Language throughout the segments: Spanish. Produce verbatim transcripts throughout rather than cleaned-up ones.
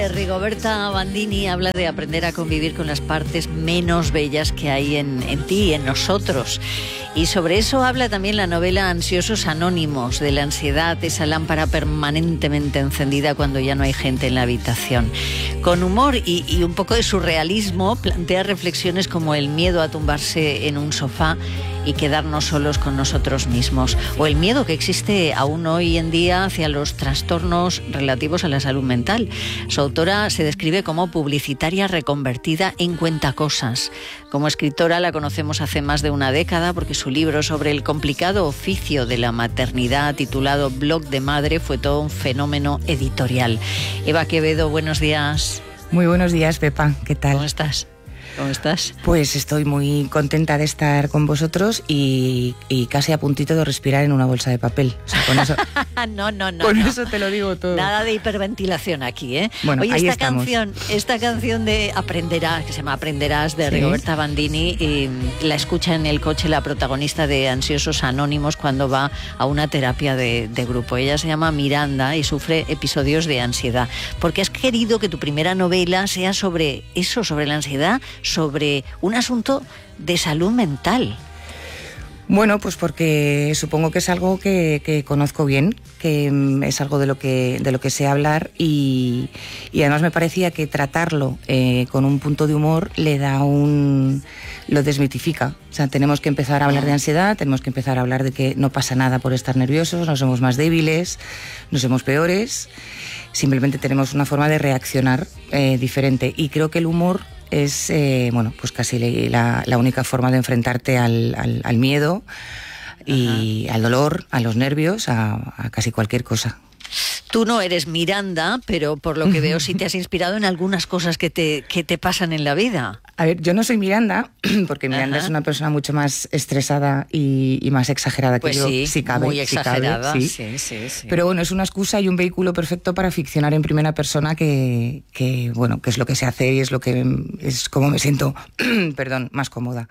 Rigoberta Bandini habla de aprender a convivir con las partes menos bellas que hay en, en ti, en nosotros. Y sobre eso habla también la novela Ansiosos Anónimos, de la ansiedad, esa lámpara permanentemente encendida cuando ya no hay gente en la habitación. Con humor y, y un poco de surrealismo, plantea reflexiones como el miedo a tumbarse en un sofá y quedarnos solos con nosotros mismos, o el miedo que existe aún hoy en día hacia los trastornos relativos a la salud mental. Su autora se describe como publicitaria reconvertida en cuentacosas. Como escritora la conocemos hace más de una década porque su libro sobre el complicado oficio de la maternidad, titulado Blog de Madre, fue todo un fenómeno editorial. Eva Quevedo, buenos días. Muy buenos días, Pepa. ¿Qué tal? ¿Cómo estás? ¿Cómo estás? Pues estoy muy contenta de estar con vosotros y, y casi a puntito de respirar en una bolsa de papel. O sea, con eso, no, no, no. Con no. eso te lo digo todo. Nada de hiperventilación aquí, ¿eh? Bueno, Oye, ahí esta estamos. canción, esta canción de Aprenderás, que se llama Aprenderás, de ¿Sí? Rigoberta Bandini, y la escucha en el coche la protagonista de Ansiosos Anónimos cuando va a una terapia de, de grupo. Ella se llama Miranda y sufre episodios de ansiedad. Porque has querido que tu primera novela sea sobre eso, sobre la ansiedad, sobre un asunto de salud mental. Bueno, pues porque supongo que es algo que, que conozco bien, que es algo de lo que, de lo que sé hablar y, y además me parecía que tratarlo eh, con un punto de humor le da un... lo desmitifica. O sea, tenemos que empezar a hablar de ansiedad, tenemos que empezar a hablar de que no pasa nada por estar nerviosos, no somos más débiles, no somos peores, simplemente tenemos una forma de reaccionar eh, diferente y creo que el humor es, eh, bueno, pues casi la, la única forma de enfrentarte al, al, al miedo y Ajá. al dolor, a los nervios, a, a casi cualquier cosa. Tú no eres Miranda, pero por lo que veo sí te has inspirado en algunas cosas que te, que te pasan en la vida. A ver, yo no soy Miranda, porque Miranda Ajá. es una persona mucho más estresada y, y más exagerada que pues yo, sí, si cabe. muy exagerada, si cabe, sí. Sí, sí, sí. Pero bueno, es una excusa y un vehículo perfecto para ficcionar en primera persona que, que, bueno, que es lo que se hace y es lo que es como me siento, perdón, más cómoda.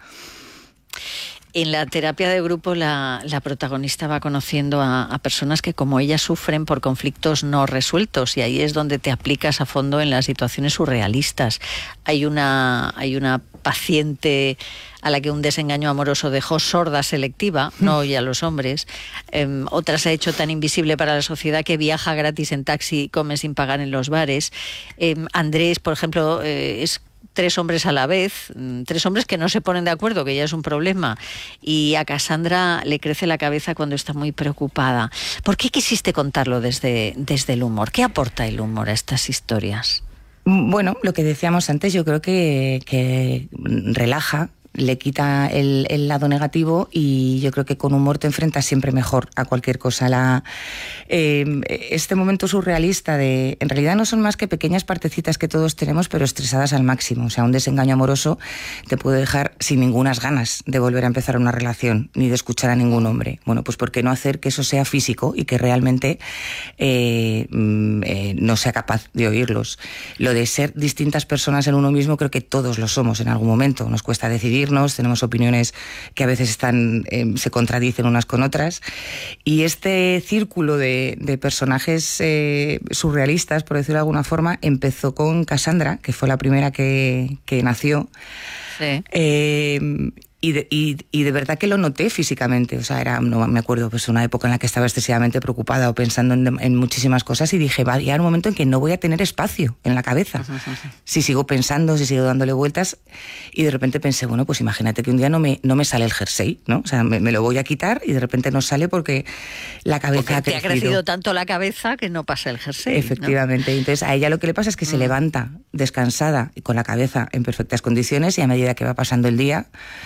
En la terapia de grupo la, la protagonista va conociendo a, a personas que como ella sufren por conflictos no resueltos y ahí es donde te aplicas a fondo en las situaciones surrealistas. Hay una, hay una paciente a la que un desengaño amoroso dejó sorda selectiva, no oye a los hombres. Eh, otra se ha hecho tan invisible para la sociedad que viaja gratis en taxi y come sin pagar en los bares. Eh, Andrés, por ejemplo, eh, es tres hombres a la vez, tres hombres que no se ponen de acuerdo, que ya es un problema. Y a Cassandra le crece la cabeza cuando está muy preocupada. ¿Por qué quisiste contarlo desde, desde el humor? ¿Qué aporta el humor a estas historias? Bueno, lo que decíamos antes, yo creo que, que relaja, le quita el, el lado negativo y yo creo que con humor te enfrentas siempre mejor a cualquier cosa. La, eh, este momento surrealista de, en realidad no son más que pequeñas partecitas que todos tenemos, pero estresadas al máximo. O sea, un desengaño amoroso te puede dejar sin ningunas ganas de volver a empezar una relación, ni de escuchar a ningún hombre. Bueno, pues ¿por qué no hacer que eso sea físico y que realmente eh, eh, no sea capaz de oírlos? Lo de ser distintas personas en uno mismo, creo que todos lo somos en algún momento. Nos cuesta decidir, tenemos opiniones que a veces están eh, se contradicen unas con otras y este círculo de, de personajes eh, surrealistas, por decirlo de alguna forma, empezó con Cassandra, que fue la primera que, que nació. Sí. Eh, Y de, y, y de verdad que lo noté físicamente, o sea, era, no me acuerdo, pues una época en la que estaba excesivamente preocupada o pensando en, en muchísimas cosas y dije, va a llegar un momento en que no voy a tener espacio en la cabeza. Uh-huh, uh-huh. Si sigo pensando, si sigo dándole vueltas, y de repente pensé, bueno, pues imagínate que un día no me, no me sale el jersey, ¿no? O sea, me, me lo voy a quitar y de repente no sale porque la cabeza porque ha te crecido. ha crecido tanto la cabeza que no pasa el jersey. Efectivamente, ¿no? Entonces a ella lo que le pasa es que uh-huh. se levanta descansada y con la cabeza en perfectas condiciones y a medida que va pasando el día,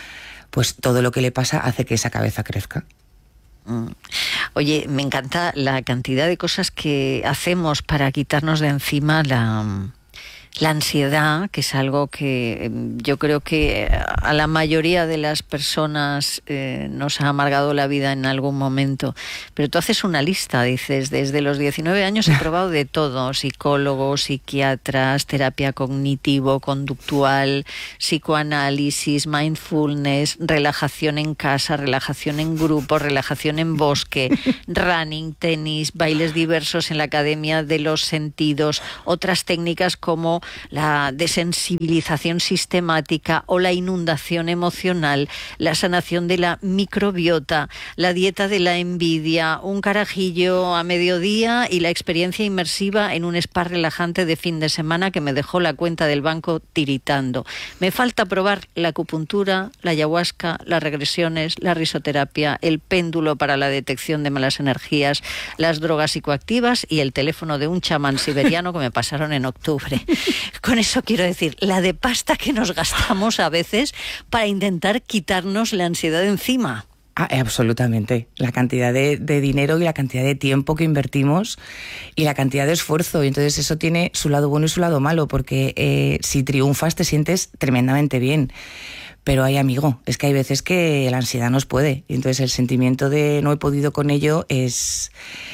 pues todo lo que le pasa hace que esa cabeza crezca. Mm. Oye, me encanta la cantidad de cosas que hacemos para quitarnos de encima la, La ansiedad, que es algo que yo creo que a la mayoría de las personas eh, nos ha amargado la vida en algún momento. Pero tú haces una lista, dices, desde los diecinueve años he probado de todo: psicólogos, psiquiatras, terapia cognitivo-conductual, psicoanálisis, mindfulness, relajación en casa, relajación en grupo, relajación en bosque, running, tenis, bailes diversos en la Academia de los Sentidos, otras técnicas como la desensibilización sistemática o la inundación emocional, la sanación de la microbiota, la dieta de la envidia, un carajillo a mediodía y la experiencia inmersiva en un spa relajante de fin de semana que me dejó la cuenta del banco tiritando. Me falta probar la acupuntura, la ayahuasca, las regresiones, la risoterapia, el péndulo para la detección de malas energías, las drogas psicoactivas y el teléfono de un chamán siberiano que me pasaron en octubre. Con eso quiero decir, la de pasta que nos gastamos a veces para intentar quitarnos la ansiedad de encima. Ah, absolutamente. La cantidad de, de dinero y la cantidad de tiempo que invertimos y la cantidad de esfuerzo. Y entonces eso tiene su lado bueno y su lado malo, porque eh, si triunfas te sientes tremendamente bien. Pero hay, amigo, es que hay veces que la ansiedad nos puede. Y entonces el sentimiento de no he podido con ello es...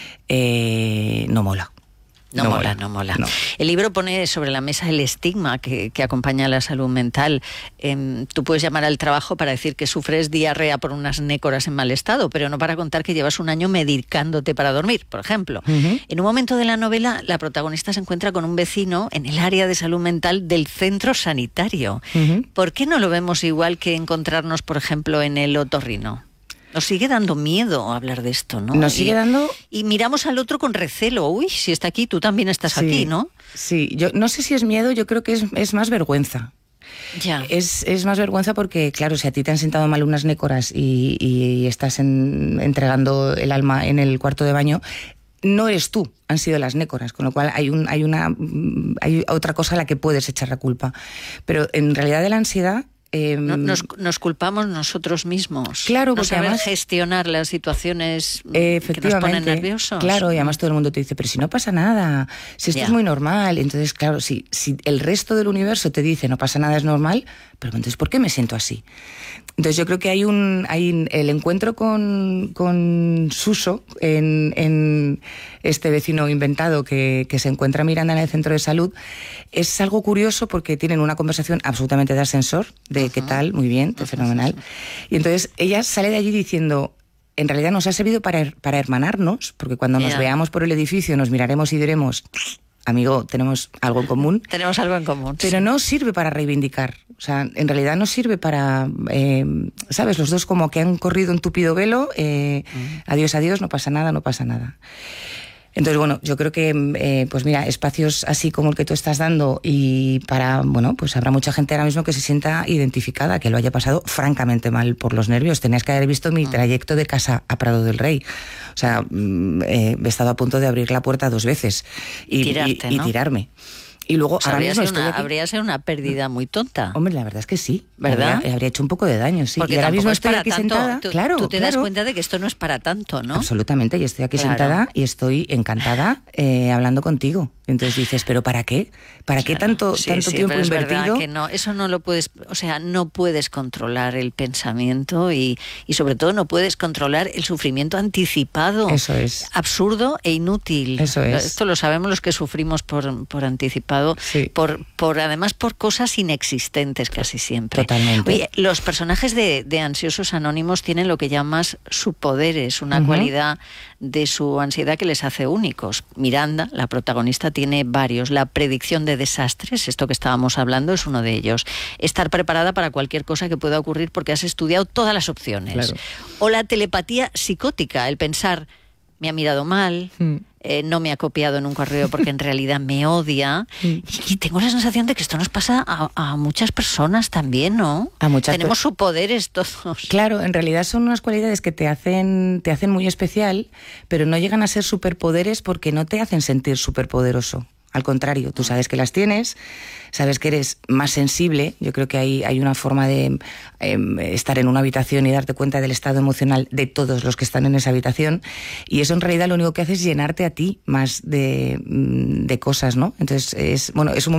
Eh, no mola. No, no mola, mola, no mola. No. El libro pone sobre la mesa el estigma que, que acompaña a la salud mental. Eh, tú puedes llamar al trabajo para decir que sufres diarrea por unas nécoras en mal estado, pero no para contar que llevas un año medicándote para dormir, por ejemplo. Uh-huh. En un momento de la novela, la protagonista se encuentra con un vecino en el área de salud mental del centro sanitario. Uh-huh. ¿Por qué no lo vemos igual que encontrarnos, por ejemplo, en el otorrino? Nos sigue dando miedo hablar de esto, ¿no? Nos sigue y, dando... Y miramos al otro con recelo. Uy, si está aquí, tú también estás sí, aquí, ¿no? Sí, yo no sé si es miedo, yo creo que es, es más vergüenza. Ya. Es, es más vergüenza porque, claro, si a ti te han sentado mal unas nécoras y, y estás en, entregando el alma en el cuarto de baño, no eres tú, han sido las nécoras, con lo cual hay, un, hay, una, hay otra cosa a la que puedes echar la culpa. Pero en realidad de la ansiedad... Eh, nos, nos culpamos nosotros mismos. Claro, porque no saber además, gestionar las situaciones eh, que nos ponen nerviosos. Claro, y además todo el mundo te dice, pero si no pasa nada, si esto yeah. es muy normal. Entonces, claro, si, si el resto del universo te dice no pasa nada, es normal, pero entonces ¿por qué me siento así? Entonces yo creo que hay un hay el encuentro con, con Suso en, en este vecino inventado que, que se encuentra Miranda en el centro de salud, es algo curioso porque tienen una conversación absolutamente de ascensor, de uh-huh. qué tal, muy bien, uh-huh. fenomenal. Y entonces ella sale de allí diciendo, en realidad nos ha servido para, para hermanarnos, porque cuando yeah. nos veamos por el edificio nos miraremos y diremos... Amigo, tenemos algo en común. Tenemos algo en común. Pero sí. no sirve para reivindicar. O sea, en realidad no sirve para... Eh, ¿Sabes? Los dos como que han corrido un tupido velo. Eh, mm. Adiós, adiós, no pasa nada, no pasa nada. Entonces, bueno, yo creo que, eh, pues mira, espacios así como el que tú estás dando y para, bueno, pues habrá mucha gente ahora mismo que se sienta identificada, que lo haya pasado francamente mal por los nervios. Tenías que haber visto mi trayecto de casa a Prado del Rey. O sea, eh, he estado a punto de abrir la puerta dos veces y, Tirarte, y, y ¿no? tirarme. Y luego, o sea, ahora habría, mismo sido una, aquí... habría sido una pérdida muy tonta. Hombre, la verdad es que sí. ¿Verdad? Habría, habría hecho un poco de daño, sí. Porque y ahora mismo estoy para aquí tanto, sentada. Tú, claro, tú te claro. das cuenta de que esto no es para tanto, ¿no? Absolutamente, y estoy aquí claro. sentada y estoy encantada eh, hablando contigo. Entonces dices, ¿pero para qué? ¿Para qué claro. tanto, sí, tanto sí, tiempo pero es invertido? verdad que no, eso no lo puedes, o sea, no puedes controlar el pensamiento y, y sobre todo no puedes controlar el sufrimiento anticipado. Eso es. Absurdo e inútil. Eso es. Esto lo sabemos los que sufrimos por, por anticipado, sí. por, por además por cosas inexistentes casi siempre. Totalmente. Oye, los personajes de, de Ansiosos Anónimos tienen lo que llamas subpoderes, una uh-huh. cualidad de su ansiedad que les hace únicos. Miranda, la protagonista, tiene varios. La predicción de desastres, esto que estábamos hablando, es uno de ellos. Estar preparada para cualquier cosa que pueda ocurrir porque has estudiado todas las opciones. Claro. O la telepatía psicótica, el pensar, me ha mirado mal, mm. eh, no me ha copiado en un correo porque en realidad me odia. Mm. Y, y tengo la sensación de que esto nos pasa a, a muchas personas también, ¿no? A muchas Tenemos per- subpoderes todos. Claro, en realidad son unas cualidades que te hacen, te hacen muy especial, pero no llegan a ser superpoderes porque no te hacen sentir superpoderoso. Al contrario, tú sabes que las tienes, sabes que eres más sensible. Yo creo que hay, hay una forma de eh, estar en una habitación y darte cuenta del estado emocional de todos los que están en esa habitación, y eso en realidad lo único que hace es llenarte a ti más de, de cosas, ¿no? Entonces, es, bueno, es un momento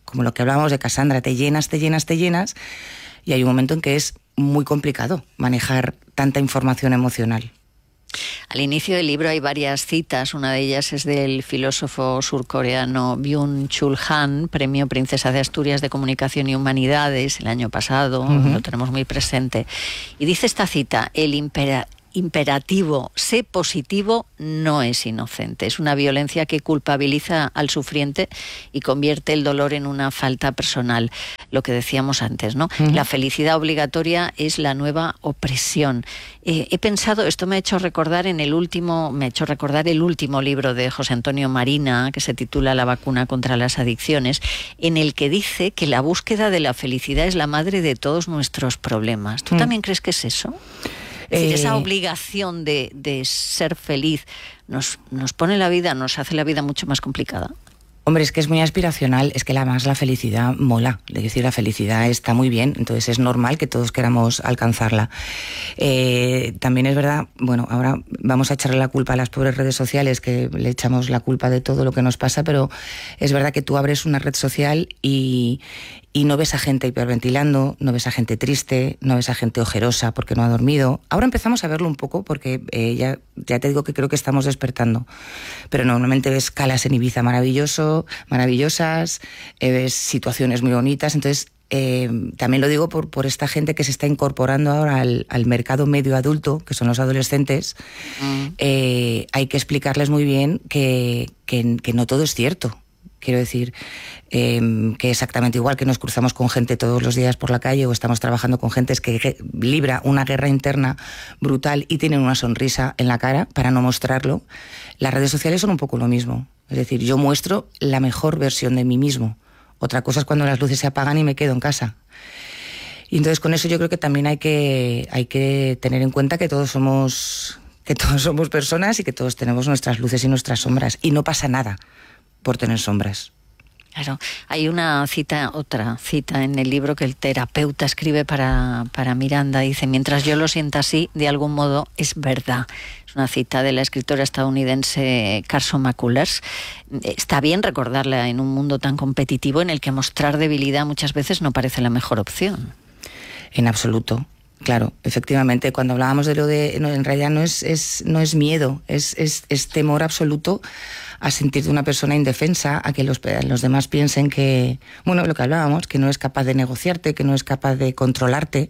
como lo que hablábamos de Cassandra, te llenas, te llenas, te llenas, y hay un momento en que es muy complicado manejar tanta información emocional. Al inicio del libro hay varias citas, una de ellas es del filósofo surcoreano Byung-Chul Han, premio Princesa de Asturias de Comunicación y Humanidades el año pasado, uh-huh. Lo tenemos muy presente, y dice esta cita: el impera imperativo sé positivo no es inocente, es una violencia que culpabiliza al sufriente y convierte el dolor en una falta personal. Lo que decíamos antes, ¿no? Uh-huh. La felicidad obligatoria es la nueva opresión. Eh, he pensado, esto me ha hecho recordar en el último, me ha hecho recordar el último libro de José Antonio Marina, que se titula La vacuna contra las adicciones, en el que dice que la búsqueda de la felicidad es la madre de todos nuestros problemas. ¿Tú uh-huh. también crees que es eso? Es decir, esa obligación de, de ser feliz nos, nos pone la vida, nos hace la vida mucho más complicada. Hombre, es que es muy aspiracional, es que además la felicidad mola, es decir, la felicidad está muy bien, entonces es normal que todos queramos alcanzarla. Eh, también es verdad, bueno, ahora vamos a echarle la culpa a las pobres redes sociales, que le echamos la culpa de todo lo que nos pasa, pero es verdad que tú abres una red social y, y no ves a gente hiperventilando, no ves a gente triste, no ves a gente ojerosa porque no ha dormido. Ahora empezamos a verlo un poco porque eh, ya, ya te digo que creo que estamos despertando, pero normalmente ves calas en Ibiza maravilloso, maravillosas, eh, ves situaciones muy bonitas, entonces eh, también lo digo por, por esta gente que se está incorporando ahora al, al mercado medio adulto, que son los adolescentes. Mm. eh, hay que explicarles muy bien que, que, que no todo es cierto. Quiero decir, eh, que exactamente igual que nos cruzamos con gente todos los días por la calle o estamos trabajando con gente que libra una guerra interna brutal y tienen una sonrisa en la cara para no mostrarlo, las redes sociales son un poco lo mismo. Es decir, yo muestro la mejor versión de mí mismo. Otra cosa es cuando las luces se apagan y me quedo en casa. Y entonces con eso yo creo que también hay que, hay que tener en cuenta que todos somos, que todos somos personas y que todos tenemos nuestras luces y nuestras sombras. Y no pasa nada por tener sombras. Claro, hay una cita, otra cita en el libro que el terapeuta escribe para, para Miranda. Dice: mientras yo lo sienta así, de algún modo es verdad. Es una cita de la escritora estadounidense Carson McCullers. Está bien recordarla en un mundo tan competitivo en el que mostrar debilidad muchas veces no parece la mejor opción. En absoluto. Claro, efectivamente, cuando hablábamos de lo de... No, en realidad no es, es, no es miedo, es, es, es temor absoluto a sentirte una persona indefensa, a que los, los demás piensen que... Bueno, lo que hablábamos, que no es capaz de negociarte, que no es capaz de controlarte.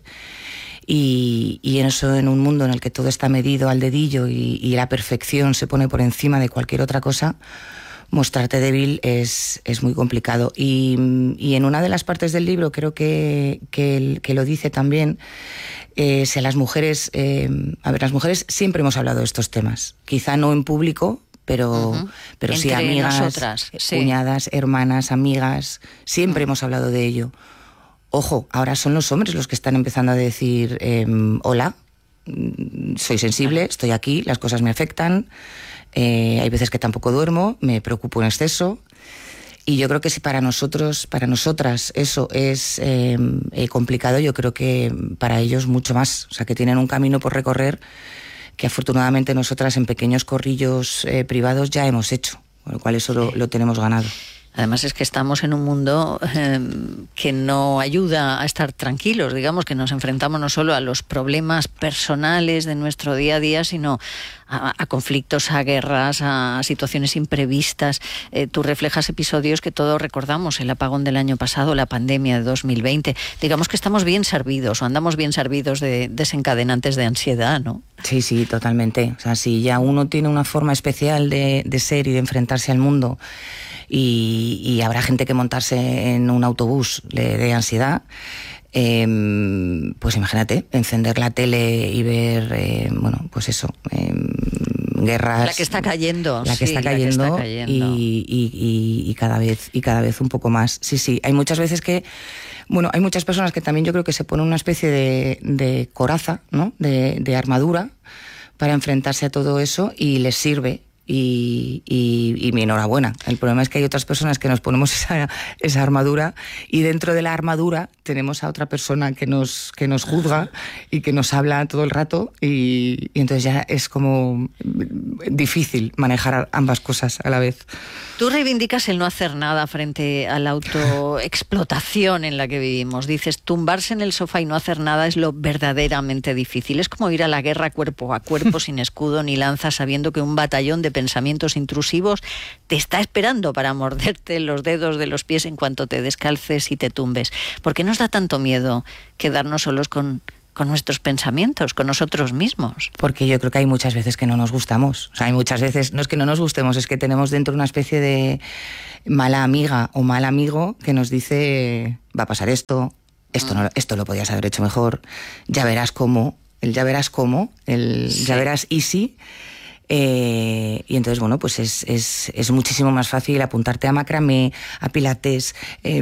Y, y eso en un mundo en el que todo está medido al dedillo y, y la perfección se pone por encima de cualquier otra cosa, mostrarte débil es, es muy complicado. Y, y en una de las partes del libro creo que, que, que lo dice también... Eh, si a las mujeres, eh, a ver, las mujeres siempre hemos hablado de estos temas, quizá no en público, pero, uh-huh. pero sí amigas, nosotras, sí. cuñadas, hermanas, amigas, siempre uh-huh. hemos hablado de ello. Ojo, ahora son los hombres los que están empezando a decir, eh, hola, soy sensible, uh-huh. estoy aquí, las cosas me afectan, eh, hay veces que tampoco duermo, me preocupo en exceso. Y yo creo que si para nosotros, para nosotras eso es eh, eh, complicado, yo creo que para ellos mucho más. O sea, que tienen un camino por recorrer que afortunadamente nosotras en pequeños corrillos eh, privados ya hemos hecho, con lo cual eso lo, lo tenemos ganado. Además es que estamos en un mundo eh, que no ayuda a estar tranquilos, digamos, que nos enfrentamos no solo a los problemas personales de nuestro día a día, sino a, a conflictos, a guerras, a situaciones imprevistas. Eh, tú reflejas episodios que todos recordamos, el apagón del año pasado, la pandemia de dos mil veinte. Digamos que estamos bien servidos o andamos bien servidos de desencadenantes de ansiedad, ¿no? Sí, sí, totalmente. O sea, si ya uno tiene una forma especial de, de ser y de enfrentarse al mundo, Y, y habrá gente que montarse en un autobús le dé ansiedad, eh, pues imagínate, encender la tele y ver, eh, bueno, pues eso, eh, guerras... La que está cayendo. La que, sí, está, cayendo la que está cayendo y, y, y, y cada vez y cada vez un poco más. Sí, sí, hay muchas veces que... Bueno, hay muchas personas que también yo creo que se ponen una especie de, de coraza, ¿no? De, de armadura para enfrentarse a todo eso y les sirve. Y, y, y mi enhorabuena. El problema es que hay otras personas que nos ponemos esa, esa armadura y dentro de la armadura tenemos a otra persona que nos, que nos juzga y que nos habla todo el rato y, y entonces ya es como difícil manejar ambas cosas a la vez. Tú reivindicas el no hacer nada frente a la autoexplotación en la que vivimos. Dices, tumbarse en el sofá y no hacer nada es lo verdaderamente difícil. Es como ir a la guerra cuerpo a cuerpo sin escudo ni lanza, sabiendo que un batallón de pensamientos intrusivos te está esperando para morderte los dedos de los pies en cuanto te descalces y te tumbes. ¿Por qué nos da tanto miedo quedarnos solos con, con nuestros pensamientos, con nosotros mismos? Porque yo creo que hay muchas veces que no nos gustamos. O sea, hay muchas veces, no es que no nos gustemos, es que tenemos dentro una especie de mala amiga o mal amigo que nos dice, va a pasar esto, esto, no, esto lo podías haber hecho mejor, ya verás cómo, el ya verás cómo, el sí. ya verás easy. Eh, y entonces, bueno, pues es, es, es muchísimo más fácil apuntarte a macramé, a pilates, eh,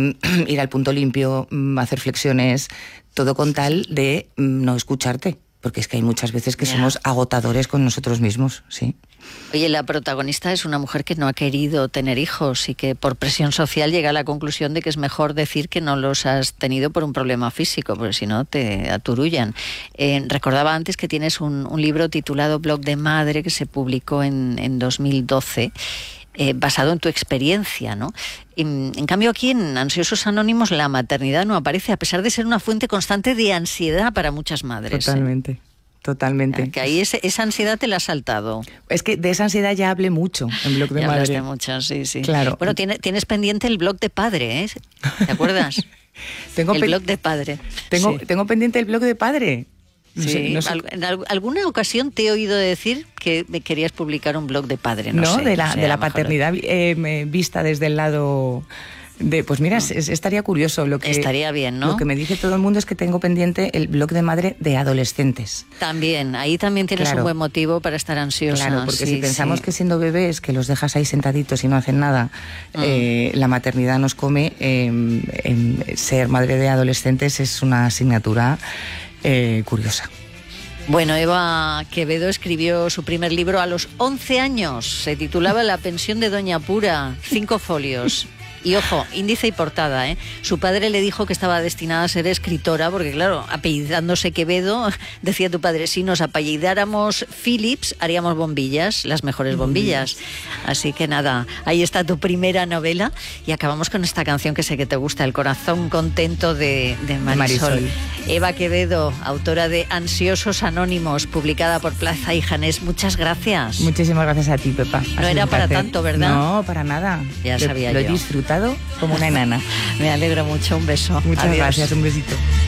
ir al punto limpio, hacer flexiones, todo con tal de no escucharte, porque es que hay muchas veces que yeah. somos agotadores con nosotros mismos, sí. Oye, la protagonista es una mujer que no ha querido tener hijos y que por presión social llega a la conclusión de que es mejor decir que no los has tenido por un problema físico, porque si no te aturullan. Eh, recordaba antes que tienes un, un libro titulado Blog de Madre que se publicó en, en dos mil doce. Eh, basado en tu experiencia, ¿no? En, en cambio aquí en Ansiosos Anónimos la maternidad no aparece, a pesar de ser una fuente constante de ansiedad para muchas madres. Totalmente. ¿eh? Totalmente. Que ahí ese, esa ansiedad te la has saltado. Es que de esa ansiedad ya hablé mucho en Blog de ya Madre. Hablaste mucho, sí, sí. Claro. Bueno, tiene, tienes pendiente el Blog de Padre, ¿eh? ¿Te acuerdas? tengo el pen... Blog de Padre. Tengo, sí. tengo pendiente el Blog de Padre. No sí, sé, no sé. En alguna ocasión te he oído decir que querías publicar un blog de padre, no, no sé. De la, no sé, de la paternidad eh, vista desde el lado de... Pues mira, no. es, estaría curioso. Lo que, estaría bien, ¿no? Lo que me dice todo el mundo es que tengo pendiente el blog de madre de adolescentes. También, ahí también tienes claro. un buen motivo para estar ansiosa. Claro, porque sí, si pensamos sí. que siendo bebés, que los dejas ahí sentaditos y no hacen nada, mm. eh, la maternidad nos come, eh, eh, ser madre de adolescentes es una asignatura eh, curiosa. Bueno, Eva Quevedo escribió su primer libro a los once años. Se titulaba La pensión de Doña Pura, cinco folios. Y ojo, índice y portada, ¿eh? Su padre le dijo que estaba destinada a ser escritora, porque claro, apellidándose Quevedo, decía tu padre, si nos apellidáramos Phillips, haríamos bombillas, las mejores bombillas. Así que nada, ahí está tu primera novela. Y acabamos con esta canción que sé que te gusta, El corazón contento de, de Marisol. Marisol. Eva Quevedo, autora de Ansiosos Anónimos, publicada por Plaza y Janés. Muchas gracias. Muchísimas gracias a ti, Pepa. No era para tanto, ¿verdad? No, para nada. Ya sabía lo, yo. Lo he disfrutado como una enana. Me alegro mucho, un beso. Muchas Adiós. gracias, un besito.